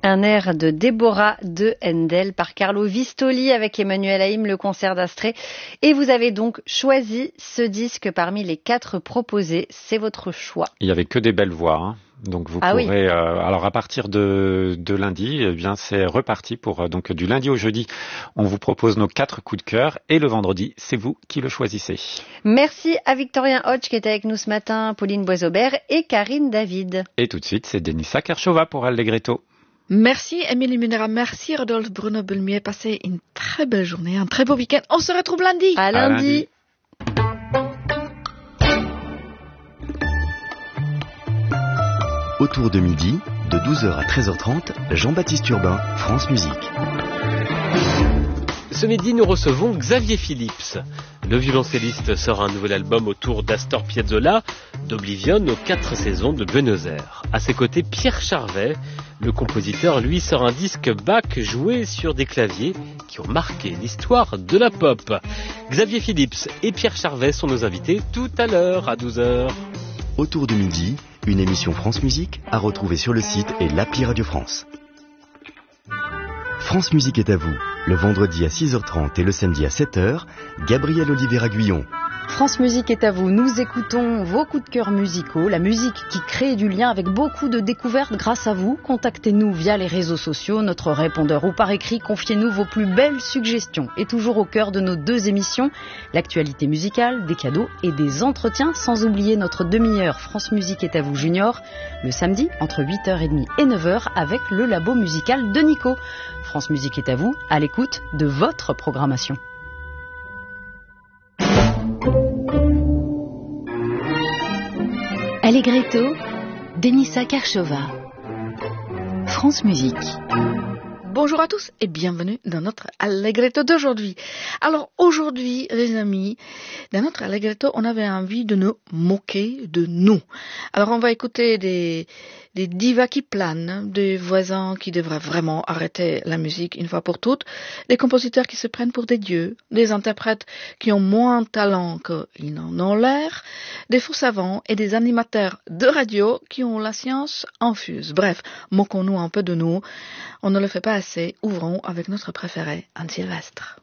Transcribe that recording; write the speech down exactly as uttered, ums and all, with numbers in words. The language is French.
Un air de Déborah de Handel par Carlo Vistoli avec Emmanuel Haïm, le concert d'Astrée. Et vous avez donc choisi ce disque parmi les quatre proposés. C'est votre choix. Il n'y avait que des belles voix, hein. Donc vous ah pourrez, oui. euh, alors à partir de, de lundi, eh bien c'est reparti pour euh, donc du lundi au jeudi, on vous propose nos quatre coups de cœur et le vendredi, c'est vous qui le choisissez. Merci à Victorien Hodge qui était avec nous ce matin, Pauline Boisaubert et Karine David. Et tout de suite, c'est Denisa Kershova pour Allegretto. Merci Émilie Munera, merci Rodolphe Bruno Belmier. Passez une très belle journée, un très beau week-end. On se retrouve lundi. À lundi. À lundi. Autour de midi, de douze heures à treize heures trente, Jean-Baptiste Urbain, France Musique. Ce midi, nous recevons Xavier Phillips. Le violoncelliste sort un nouvel album autour d'Astor Piazzolla, d'Oblivion aux quatre saisons de Buenos Aires. À ses côtés, Pierre Charvet. Le compositeur, lui, sort un disque Bach joué sur des claviers qui ont marqué l'histoire de la pop. Xavier Phillips et Pierre Charvet sont nos invités tout à l'heure à douze heures. Autour de midi, une émission France Musique à retrouver sur le site et l'appli Radio France. France Musique est à vous, le vendredi à six heures trente et le samedi à sept heures, Gabriel Oliveira Guyon. France Musique est à vous, nous écoutons vos coups de cœur musicaux, la musique qui crée du lien avec beaucoup de découvertes grâce à vous. Contactez-nous via les réseaux sociaux, notre répondeur ou par écrit, confiez-nous vos plus belles suggestions. Et toujours au cœur de nos deux émissions, l'actualité musicale, des cadeaux et des entretiens, sans oublier notre demi-heure France Musique est à vous Junior, le samedi entre huit heures trente et neuf heures avec le labo musical de Nico. France Musique est à vous, à l'écoute de votre programmation. Allegretto, Denisa Kershova. France Musique. Bonjour à tous et bienvenue dans notre Allegretto d'aujourd'hui. Alors aujourd'hui, les amis, dans notre Allegretto, on avait envie de nous moquer de nous. Alors on va écouter des, des divas qui planent, des voisins qui devraient vraiment arrêter la musique une fois pour toutes, des compositeurs qui se prennent pour des dieux, des interprètes qui ont moins de talent qu'ils n'en ont l'air, des faux savants et des animateurs de radio qui ont la science infuse. Bref, moquons-nous un peu de nous. On ne le fait pas assez. Ouvrons avec notre préféré, Anne Sylvestre.